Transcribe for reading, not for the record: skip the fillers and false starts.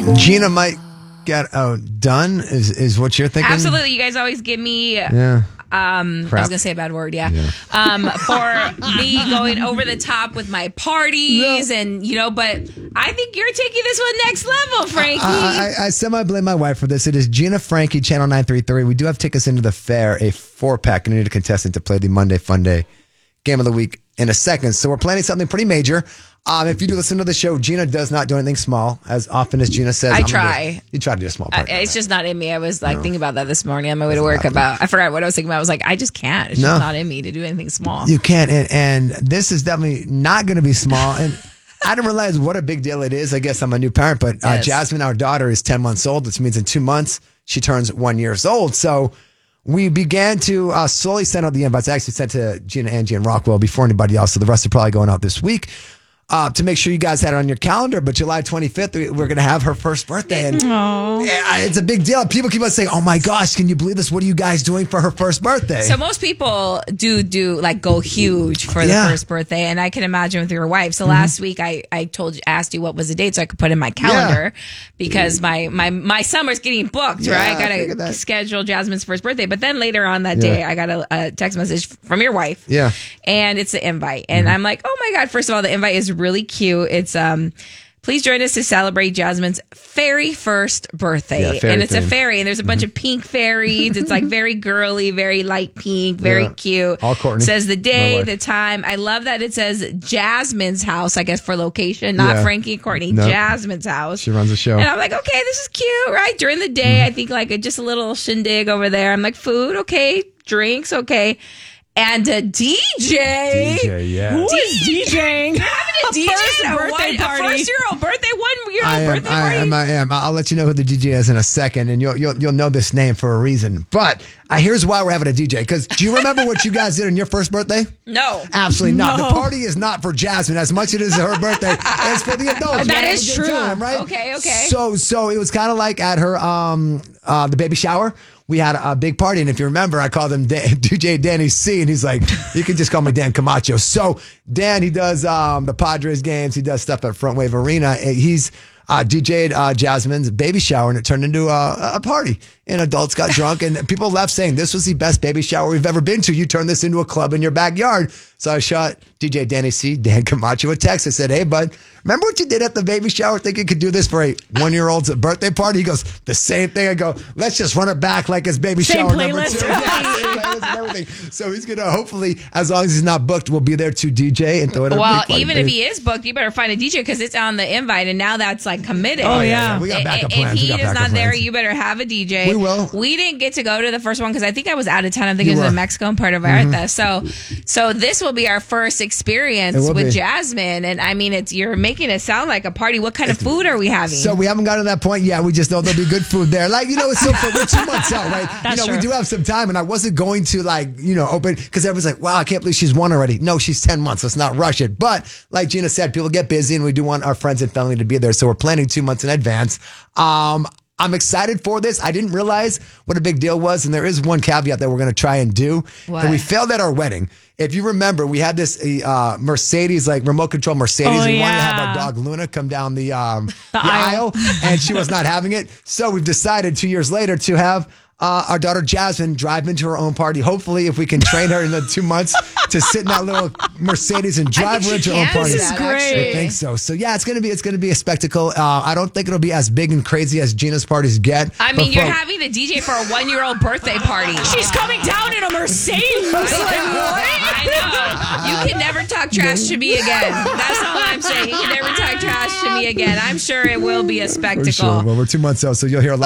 Gina might get outdone, is what you're thinking? Absolutely. You guys always give me... Yeah. I was going to say a bad word, yeah. For me going over the top with my parties and, but I think you're taking this one next level, Frankie. I semi-blame my wife for this. It is Gina Frankie, Channel 933. We do have tickets into the fair, a 4-pack, and I need a contestant to play the Monday Fun Day Game of the Week in a second. So we're planning something pretty major. If you do listen to the show, Gina does not do anything small. As often as Gina says, I try. You try to do a small part. It's just not in me. I was thinking about that this morning on my way to work. I forgot what I was thinking about. I was like, I just can't. It's just not in me to do anything small. You can't. And this is definitely not going to be small. And I didn't realize what a big deal it is. I guess I'm a new parent, but Jasmine, our daughter, is 10 months old, which means in 2 months she turns 1 year old. So we began to slowly send out the invites. I actually sent to Gina, Angie, and Rockwell before anybody else. So the rest are probably going out this week. To make sure you guys had it on your calendar, but July 25th, we're going to have her first birthday. And it's a big deal. People keep on saying, oh my gosh, can you believe this? What are you guys doing for her first birthday? So most people do like go huge for the first birthday. And I can imagine with your wife. So last week I asked you what was the date so I could put in my calendar because my summer's getting booked, right? I got to schedule Jasmine's first birthday. But then later on that day, I got a text message from your wife. Yeah. And it's the invite. And I'm like, oh my God, first of all, the invite is really cute. It's please join us to celebrate Jasmine's very first birthday. And it's a fairy, and there's a bunch of pink fairies. It's like very girly, very light pink, very cute. All Courtney. It says the day, the time. I love that it says Jasmine's house, I guess for location, not Frankie and Courtney. Nope. Jasmine's house. She runs the show. And I'm like, okay, this is cute, right? During the day, I think like just a little shindig over there. I'm like, food, okay. Drinks, okay. And a DJ. Who is DJing? You're having a DJ birthday party. A first-year-old birthday, 1-year-old birthday party. I am. I'll let you know who the DJ is in a second, and you'll know this name for a reason. But here's why we're having a DJ. Because do you remember what you guys did on your first birthday? No. Absolutely not. The party is not for Jasmine as much as it is her birthday. It's for the adults. That is true. Time, right? Okay. So it was kind of like at her the baby shower. We had a big party, and if you remember, I called him DJ Danny C, and he's like, you can just call me Dan Camacho. So Dan, he does the Padres games. He does stuff at Front Wave Arena. He's DJ'd Jasmine's baby shower, and it turned into a party. And adults got drunk, and people left saying, this was the best baby shower we've ever been to. You turned this into a club in your backyard. So I shot DJ Danny C, Dan Camacho, a text. I said, hey, bud, remember what you did at the baby shower? Think you could do this for a 1-year-old's birthday party? He goes, the same thing. I go, let's just run it back like it's baby same shower playlist. number 2. Same playlist and everything. So he's going to hopefully, as long as he's not booked, we'll be there to DJ and throw it. Well, even if he is booked, you better find a DJ because it's on the invite, and now that's like committed. Oh, yeah. We got backup plans. If he is not there, you better have a DJ. We will. We didn't get to go to the first one because I think I was out of town. I think it was in Mexico and Puerto Vallarta. So this will be our first experience with Jasmine, and I mean, you're making it sound like a party. What kind of food are we having? So we haven't gotten to that point yet. We just know there'll be good food there. Like, it's so fun. We're 2 months out, right? That's true. We do have some time, and I wasn't going to open because everyone's like, wow, I can't believe she's 1 already. No, she's 10 months. Let's not rush it. But like Gina said, people get busy, and we do want our friends and family to be there. So we're planning 2 months in advance. I'm excited for this. I didn't realize what a big deal was. And there is one caveat that we're going to try and do. What? And we failed at our wedding. If you remember, we had this Mercedes, like remote control Mercedes. Oh, we wanted to yeah. have our dog Luna come down the aisle. And she was not having it. So we've decided 2 years later to have our daughter Jasmine drive into her own party. Hopefully, if we can train her in the 2 months to sit in that little Mercedes and drive her into her own party. This is great. I think so. So yeah, it's gonna be a spectacle. I don't think it'll be as big and crazy as Gina's parties get. I mean, you're having a DJ for a 1-year-old birthday party. She's coming down in a Mercedes. I know. You can never talk trash to me again. That's all I'm saying. You can never talk trash to me again. I'm sure it will be a spectacle. For sure. Well, we're 2 months out, so you'll hear a lot.